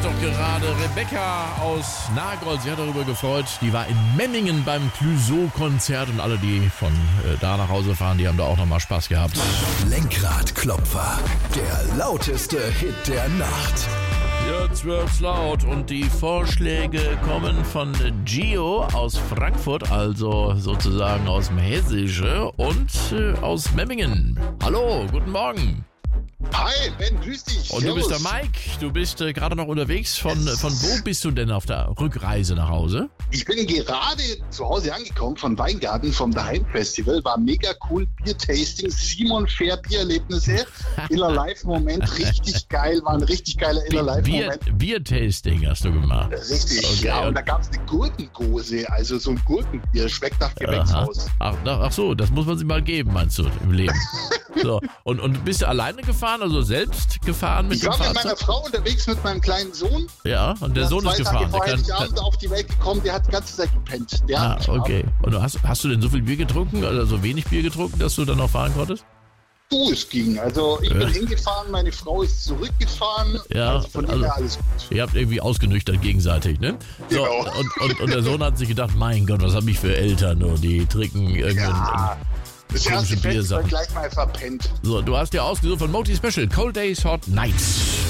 doch gerade Rebecca aus Nagold. Sie hat darüber gefreut. Die war in Memmingen beim Clouseau-Konzert und alle, die von da nach Hause fahren, die haben da auch nochmal Spaß gehabt. Lenkradklopfer, der lauteste Hit der Nacht. Jetzt wird's laut und die Vorschläge kommen von Gio aus Frankfurt, also sozusagen aus dem Hessische und aus Memmingen. Hallo, guten Morgen. Hi, Ben, grüß dich. Und du bist der Mike, du bist gerade noch unterwegs. Von wo bist du denn auf der Rückreise nach Hause? Ich bin gerade zu Hause angekommen von Weingarten, vom Daheim-Festival. War mega cool, Bier-Tasting, Simon Fair Biererlebnisse. Inner Live-Moment, richtig geil, war ein richtig geiler Inner Live-Moment. Bier-Tasting hast du gemacht? Richtig, okay. Ja, und da gab es eine Gurkengose, also so ein Gurkenbier, schmeckt nach Gewächshaus. Ach so, das muss man sich mal geben, meinst du, im Leben. So, und bist du alleine gefahren, also selbst gefahren mit dem Fahrzeug? Ich war mit meiner Frau unterwegs mit meinem kleinen Sohn. Ja, und der Sohn ist gefahren. 2 Tage vorher nicht abends auf die Welt gekommen, der hat die ganze Zeit gepennt. Okay. Und hast du denn so viel Bier getrunken, oder so wenig Bier getrunken, dass du dann noch fahren konntest? Es ging. Also ich bin hingefahren, meine Frau ist zurückgefafahren. Ja, also von dem her alles gut. Ihr habt irgendwie ausgenüchtert gegenseitig, ne? So, genau. Und der Sohn hat sich gedacht, mein Gott, was hab ich für Eltern? Und die trinken irgendeinen das erste komischen Festival Biersachen. gleich mal verpennt. So, du hast dir ausgesucht von Moti Special, Cold Days, Hot Nights.